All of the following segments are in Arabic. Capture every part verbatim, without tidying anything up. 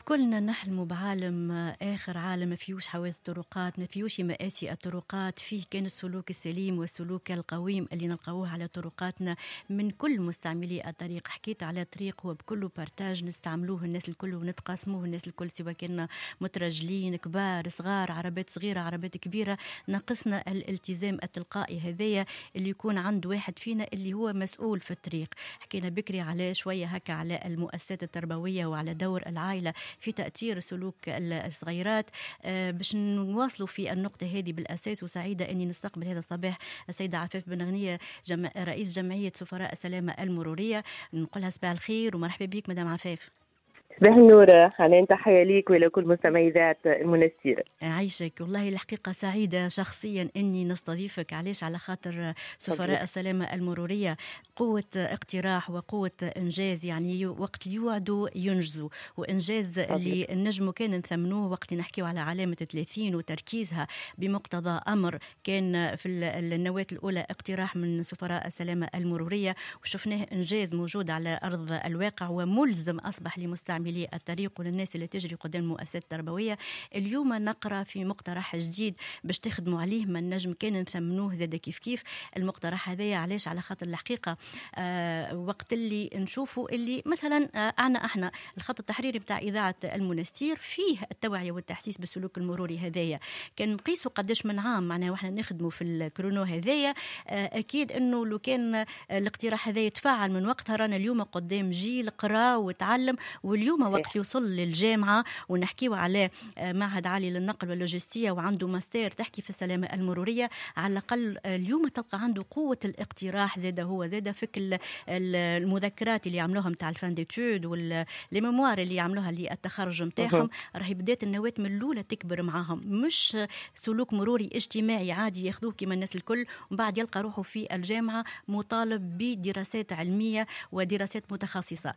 كلنا نحلموا بعالم آخر، عالم ما فيهوش حوادث طرقات، ما فيهوش مآسي الطرقات، فيه كان السلوك السليم والسلوك القويم اللي نلقاوه على طرقاتنا من كل مستعملي الطريق. حكيت على طريق هو بكل بارتاج نستعملوه الناس الكل ونتقاسموه الناس الكل، سواء كنا مترجلين كبار صغار، عربات صغيرة عربات كبيرة. ناقصنا الالتزام التلقائي هذايا اللي يكون عند واحد فينا اللي هو مسؤول في الطريق. حكينا بكري على شوية هكا على المؤسسات التربوية وعلى دور العائلة في تأثير سلوك الصغيرات. أه باش نواصلوا في النقطة هذه بالأساس، وسعيدة أني نستقبل هذا الصباح السيدة عفاف بن غنية جم... رئيس جمعية سفراء السلامة المرورية. نقولها صباح الخير ومرحبا بك مدام عفاف. صباح النور، حنان تحية ليك ولكل مستمعي ذات المنستير. عايشك والله الحقيقة سعيدة شخصيا أني نستضيفك. علاش؟ على خاطر سفراء السلامة المرورية قوة اقتراح وقوة إنجاز، يعني وقت يوعدوا ينجزوا، وإنجاز اللي النجم كان نثمنوه وقت نحكيو على علامة ثلاثين وتركيزها بمقتضى أمر كان في النواة الأولى اقتراح من سفراء السلامة المرورية، وشفناه إنجاز موجود على أرض الواقع وملزم أصبح لمستعمل الطريق وللناس اللي تجري قدام المؤسسات التربوية. اليوم نقرأ في مقترح جديد باش تخدموا عليه، ما النجم كان نثمنوه زاد كيف كيف المقترح هذايا. علاش؟ على خاطر الحقيقة آه وقت اللي نشوفوا اللي مثلا آه أنا احنا الخط التحريري بتاع إذاعة المنستير فيه التوعية والتحسيس بالسلوك المروري هذايا، كان نقيسوا قداش من عام معناها واحنا نخدموا في الكرونو هذايا. آه أكيد إنه لو كان الاقتراح هذا يتفاعل من وقتها رانا اليوم قدام جيل قرا وتعلم. واليوم وقت يوصل للجامعة ونحكيو على معهد عالي للنقل واللوجستية وعنده ماستر تحكي في السلامة المرورية، على الأقل اليوم تلقى عنده قوة الاقتراح. زاد هو زاد فك المذكرات اللي عملوها متاع الفان ديتود والميموار اللي عملوها للتخرج متاعهم، راهي بدات النواة من الأولى تكبر معاهم، مش سلوك مروري اجتماعي عادي ياخذوه كما الناس الكل ومن بعد يلقى روحه في الجامعة مطالب بدراسات علمية ودراسات متخصصة.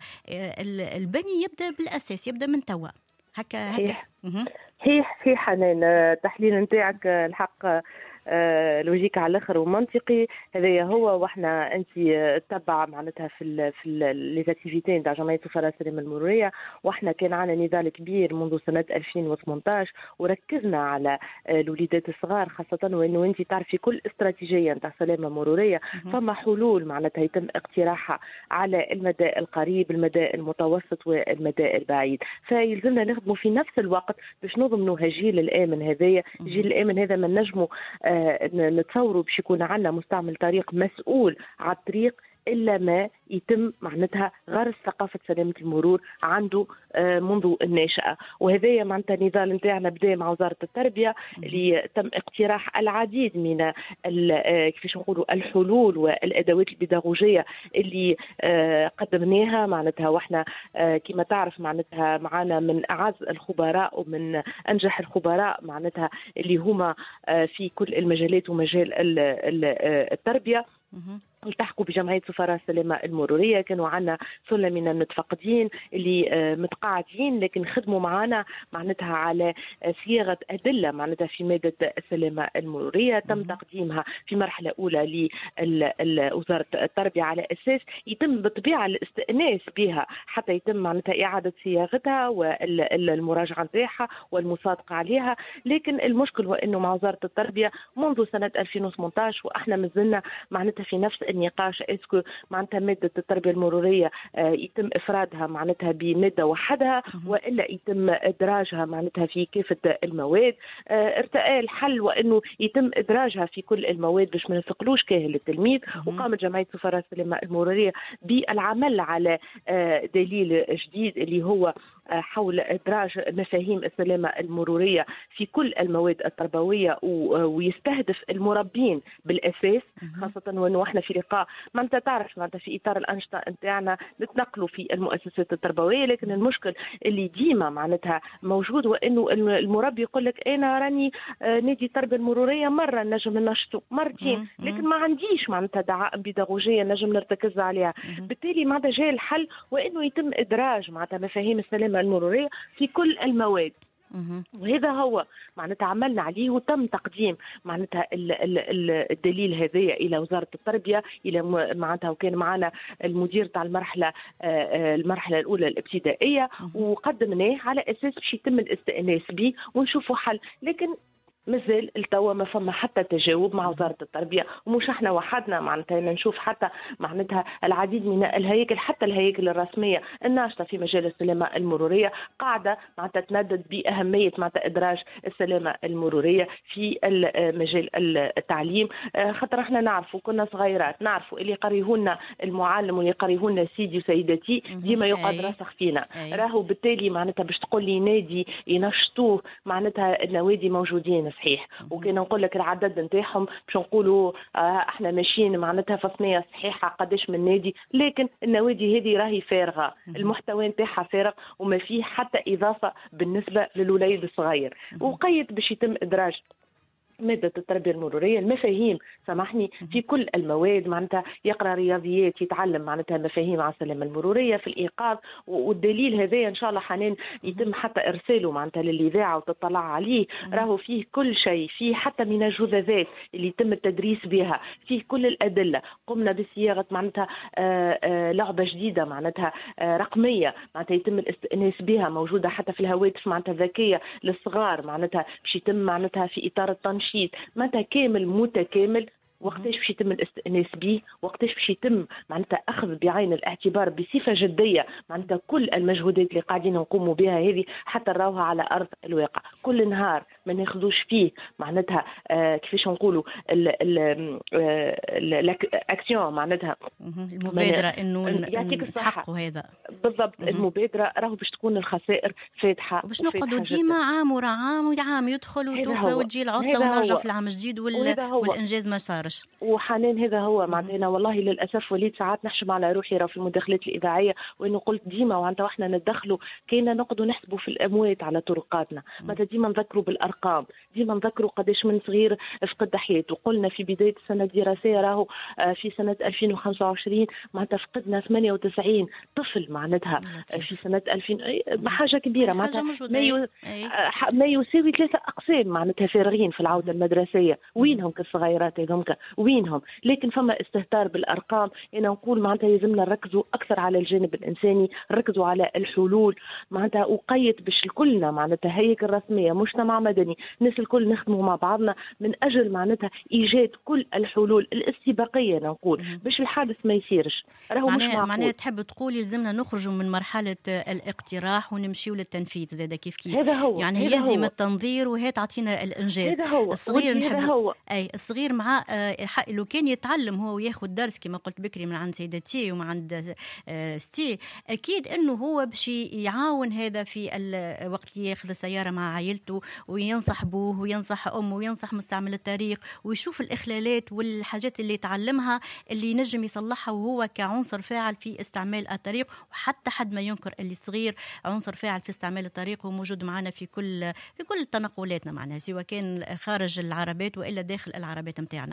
البني يبدأ بالأساس، يبدأ من توا هكا هكا. صحيح صحيح حنان، التحليل نتاعك الحق آه لوجيك على الاخر ومنطقي. هذايا هو واحنا انت تتبع معناتها في ال في لي زاكتيفيتي نتاع جمعيه سفراء السلامه المروريه، واحنا كان عندنا نضال كبير منذ سنه ألفين وثمانية عشر وركزنا على آه الوليدات الصغار خاصه، وانه انت تعرفي كل استراتيجيه نتاع سلامه مروريه فما حلول معناتها يتم اقتراحها على المدى القريب المدى المتوسط والمدى البعيد، فيلزمنا نخدموا في نفس الوقت باش نضمنوا هالجيل الامن هذايا. الجيل الامن هذا ما نجموا آه نتصوروا باش يكون عندنا مستعمل طريق مسؤول على الطريق إلا ما يتم معناتها غرس ثقافة سلامة المرور عنده منذ الناشئة. وهذايا معناتها نضال نتاعنا بدا مع وزارة التربية اللي تم اقتراح العديد من كيفاش نقولوا الحلول والأدوات البيداغوجية اللي قدمناها معناتها، واحنا كما تعرف معناتها معنا من أعز الخبراء ومن أنجح الخبراء معناتها اللي هما في كل المجالات ومجال التربية التحقوا بجمعية سفراء السلامة المرورية. كانوا عنا سلة من المتفقدين اللي متقاعدين لكن خدموا معنا معناتها على صياغة أدلة معناتها في مادة السلامة المرورية تم تقديمها في مرحلة أولى لوزارة التربية على أساس يتم بالطبيعة الاستئناس بها حتى يتم معناتها إعادة صياغتها والمراجعة نتاعها والمصادقة عليها. لكن المشكل هو أنه مع وزارة التربية منذ سنة ألفين وثمانية عشر وإحنا مازلنا معناتها في نفس النقاش، اسكو معناتها مادة التربية المرورية آه يتم إفرادها معناتها بمادة وحدها وإلا يتم إدراجها معناتها في كافة المواد. آه ارتأى الحل وإنه يتم إدراجها في كل المواد باش ما نثقلوش كاهل التلميذ. وقامت جمعية سفراء السلامة المرورية بالعمل على آه دليل جديد اللي هو حول إدراج مفاهيم السلامة المرورية في كل المواد التربوية ويستهدف المربين بالأساس، خاصة وأنه احنا في لقاء ما أنت تعرف ما أنت في إطار الأنشطة نتاعنا نتنقلوا في المؤسسات التربوية، لكن المشكل اللي ديما معناتها موجود هو أنه المربي يقول لك أنا راني نادي التربية المرورية مرة نجم ننشطه مرتين لكن ما عنديش معناتها دعائم بيداغوجية نجم نرتكز عليها. بالتالي معناتها جاي الحل وأنه يتم إدراج معناتها مفاهيم السلامة المرورية في كل المواد. وهذا هو معناتها عملنا عليه وتم تقديم معناتها الدليل هذايا الى وزاره التربيه، الى معناتها وكان معنا المدير تاع المرحله المرحله الاولى الابتدائيه، وقدمناه على اساس باش يتم الاستئناس به ونشوفوا حل. لكن مازال التوا ما فما حتى تجاوب مع وزاره التربيه، ومش احنا وحدنا معناتها نشوف حتى معناتها العديد من الهياكل، حتى الهياكل الرسميه الناشطه في مجال السلامه المروريه قاعده معناتها تندد باهميه معناتها ادراج السلامه المروريه في مجال التعليم. خاطر احنا نعرفوا كنا صغيرات نعرفوا اللي يقريه لنا المعلم واللي يقريه لنا سيدي وسيدتي ديما يقعد راسخ فينا. راهو بالتالي معناتها باش تقول لي نادي ينشطوه معناتها النوادي موجودين صحيح، وكان نقول لك العدد نتاعهم باش نقولوا آه احنا ماشيين معناتها في صينيه صحيحه قداش من نادي، لكن النوادي هذه راهي فارغه، المحتوى نتاعها فارغ وما فيه حتى اضافه بالنسبه للوليد الصغير. وقيد باش يتم ادراج مادة التربية المرورية المفاهيم سامحني في كل المواد، معناتها يقرأ رياضيات يتعلم معناتها مفاهيم على السلامة المرورية في الإيقاظ. والدليل هذا إن شاء الله حنان يتم حتى إرساله معناتها للإذاعة وتطلع عليه، راهو فيه كل شيء، فيه حتى من الجذاذات اللي يتم التدريس بها، فيه كل الأدلة. قمنا بصياغة معناتها آآ آآ لعبة جديدة معناتها رقمية معناتها يتم الاستئناس بها، موجودة حتى في الهواتف معناتها ذكية للصغار، معناتها باش يتم معناتها في إطار التنشيط متى كامل متكامل. وقتاش باش يتم الاستئناس به، وقتاش باش يتم معناتها اخذ بعين الاعتبار بصفه جديه معناتها كل المجهودات اللي قاعدين نقوموا بها هذه حتى نراوها على ارض الواقع. كل نهار ما ناخذوش فيه معناتها آه كيفاش نقولوا الاكسيون معناتها المبادره انه يعطيك الصحه هذا بالضبط. المبادره راهو باش تكون الخسائر فاتحه، باش نقعدوا ديما عام ورا عام وعام يدخل وتوفى وتجي العطله ونرجع في العام الجديد والانجاز ما صار. وحنان هذا هو معناتنا والله للاسف وليد ساعات نحشم على روحي راه في المداخلات الاذاعيه وانه قلت ديما وانت واحنا ندخلوا كينا نقعدوا نحسبوا في الاموات على طرقاتنا، متى ديما نذكروا بالارقام، ديما نذكروا قداش من صغير فقد حياته. قلنا في بدايه السنه الدراسيه راهو في سنه ألفين وخمسة وعشرين معناتها فقدنا ثمانية وتسعين طفل معناتها في سنه ألفين، حاجه كبيره معناتها ما, يو... ما يساوي ثلاثه اقسام معناتها فارغين في العوده المدرسيه. وينهم كالصغيرات هذوم وينهم؟ لكن فما استهتار بالارقام. انا نقول معناتها لازمنا نركزوا اكثر على الجانب الانساني، نركزوا على الحلول معناتها وقيت باش الكلنا معناتها هيكل رسميه مجتمع مدني الناس الكل نخدموا مع بعضنا من اجل معناتها ايجاد كل الحلول الاستباقيه نقول باش الحادث ما يصيرش. راهو مش معقول. معناها تحب تقولي لازمنا نخرجوا من مرحله الاقتراح ونمشيو للتنفيذ زاد كيف كيف. هذا هو. يعني يلزم التنظير وهي تعطينا الانجاز. هذا هو. الصغير نحب هذا هو. اي الصغير مع لو كان يتعلم هو وياخذ درس كما قلت بكري من عند سيدتي ومن عند ستي، اكيد انه هو باش يعاون هذا في الوقت اللي ياخذ السياره مع عائلته وينصح بوه وينصح امه وينصح مستعمل الطريق ويشوف الاخلالات والحاجات اللي يتعلمها اللي ينجم يصلحها وهو كعنصر فاعل في استعمال الطريق. وحتى حد ما ينكر اللي صغير عنصر فاعل في استعمال الطريق وموجود معنا في كل في كل تنقلاتنا معناها سواء كان خارج العربات والا داخل العربات نتاعنا.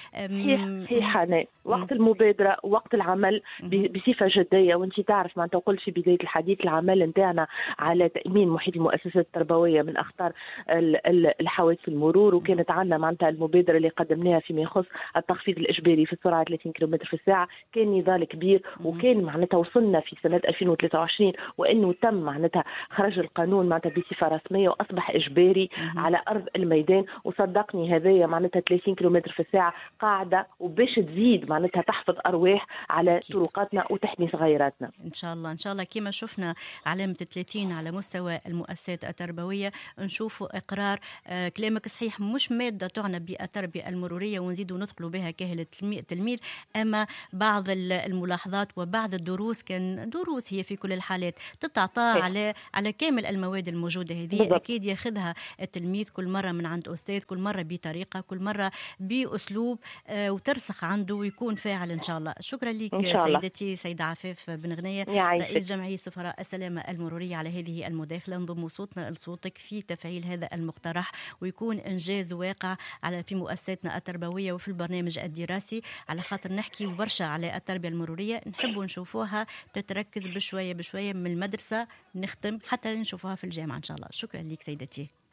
في حنان وقت المبادره وقت العمل بصفه جديه. وانت تعرف معناتها قلت في بدايه الحديث العمل نتاعنا على تامين محيط المؤسسات التربويه من اخطار الحوادث المرور، وكانت عندنا معناتها المبادره اللي قدمناها فيما يخص التخفيض الاجباري في السرعه ثلاثين كيلومتر في الساعه. كان نضال كبير وكان معناتها وصلنا في سنه ألفين وثلاثة وعشرين وانه تم معناتها خرج القانون معناتها بصفه رسميه واصبح اجباري على ارض الميدان. وصدقني هذايا معناتها ثلاثين كيلومتر في الساعه قاعده وباش تزيد معناتها تحفظ ارواح على أكيد. طرقاتنا وتحمي صغيراتنا ان شاء الله. ان شاء الله كما شفنا علامه ثلاثين على مستوى المؤسسات التربويه نشوفوا اقرار. آه كلامك صحيح، مش ماده تعنى بالتربيه المروريه ونزيدوا ندخلوا بها كاهل التلميذ، اما بعض الملاحظات وبعض الدروس كان دروس هي في كل الحالات تتعطى على على كامل المواد الموجوده هذه بالضبط. اكيد ياخذها التلميذ كل مره من عند استاذ، كل مره بطريقه، كل مره باسلوب مطلوب وترسخ عنده ويكون فاعل إن شاء الله. شكرا لك سيدتي سيدة عفاف بن غنية، رئيس جمعية سفراء السلامة المرورية، على هذه المداخلة. نضم صوتنا لصوتك في تفعيل هذا المقترح ويكون إنجاز واقع على في مؤسساتنا التربوية وفي البرنامج الدراسي، على خاطر نحكي برشا على التربية المرورية، نحب نشوفوها تتركز بشوية بشوية من المدرسة نختم حتى نشوفوها في الجامعة إن شاء الله. شكرا لك سيدتي.